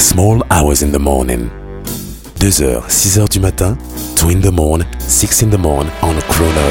Small Hours in the Morning. 2h, 6h du matin, 2 in the morning, 6 in the morning on Chrono